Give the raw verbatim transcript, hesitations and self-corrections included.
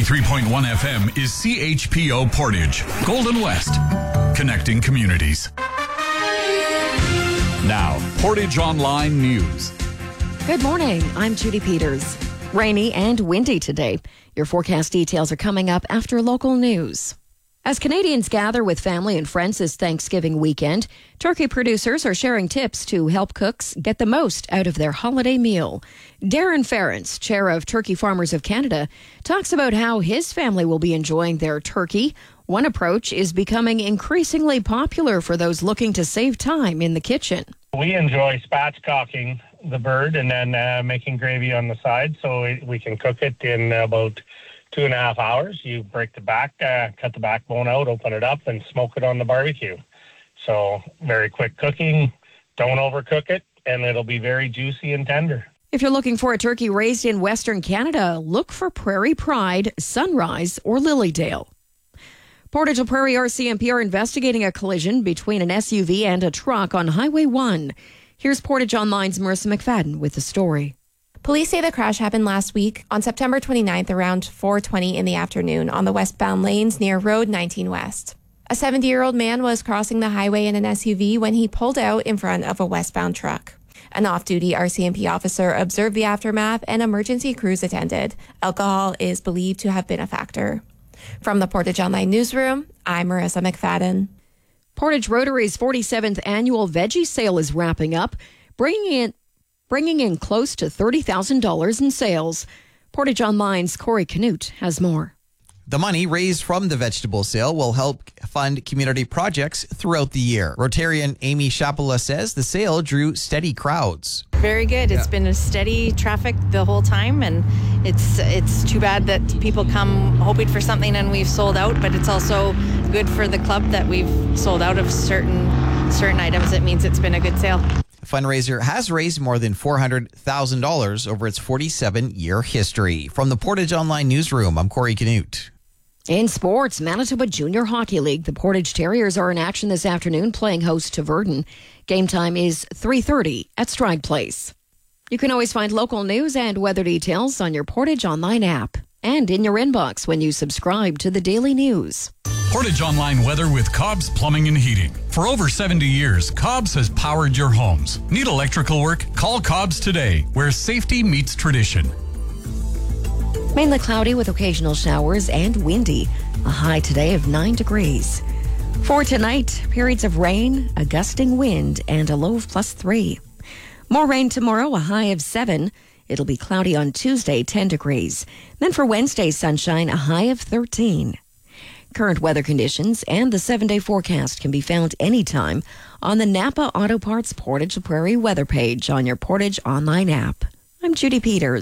ninety-three point one F M is C H P O Portage, Golden West, connecting communities. Now, Portage Online News. Good morning. I'm Judy Peters. Rainy and windy today. Your forecast details are coming up after local news. As Canadians gather with family and friends this Thanksgiving weekend, turkey producers are sharing tips to help cooks get the most out of their holiday meal. Darren Ference, chair of Turkey Farmers of Canada, talks about how his family will be enjoying their turkey. One approach is becoming increasingly popular for those looking to save time in the kitchen. We enjoy spatchcocking the bird and then uh, making gravy on the side so we can cook it in about two and a half hours. You break the back, uh, cut the backbone out, open it up, and smoke it on the barbecue. So very quick cooking. Don't overcook it, and it'll be very juicy and tender. If you're looking for a turkey raised in Western Canada, look for Prairie Pride, Sunrise, or Lilydale. Portage La Prairie R C M P are investigating a collision between an S U V and a truck on Highway one. Here's Portage Online's Marissa McFadden with the story. Police say the crash happened last week on September twenty-ninth around four twenty in the afternoon on the westbound lanes near Road nineteen West. A seventy-year-old man was crossing the highway in an S U V when he pulled out in front of a westbound truck. An off-duty R C M P officer observed the aftermath and emergency crews attended. Alcohol is believed to have been a factor. From the Portage Online Newsroom, I'm Marissa McFadden. Portage Rotary's forty-seventh annual veggie sale is wrapping up, bringing in bringing in close to thirty thousand dollars in sales. Portage Online's Corey Canute has more. The money raised from the vegetable sale will help fund community projects throughout the year. Rotarian Amy Chapola says the sale drew steady crowds. Very good. It's yeah. been a steady traffic the whole time, and it's it's too bad that people come hoping for something and we've sold out, but it's also good for the club that we've sold out of certain certain items. It means it's been a good sale. The fundraiser has raised more than four hundred thousand dollars over its forty-seven-year history. From the Portage Online Newsroom, I'm Corey Canute. In sports, Manitoba Junior Hockey League, the Portage Terriers are in action this afternoon playing host to Verdun. Game time is three thirty at Stride Place. You can always find local news and weather details on your Portage Online app and in your inbox when you subscribe to the Daily News. Portage Online weather with Cobb's Plumbing and Heating. For over seventy years, Cobb's has powered your homes. Need electrical work? Call Cobb's today, where safety meets tradition. Mainly cloudy with occasional showers and windy. A high today of nine degrees. For tonight, periods of rain, a gusting wind, and a low of plus three. More rain tomorrow, a high of seven. It'll be cloudy on Tuesday, ten degrees. Then for Wednesday, sunshine, a high of thirteen. Current weather conditions and the seven-day forecast can be found anytime on the Napa Auto Parts Portage La Prairie weather page on your Portage Online app. I'm Judy Peters.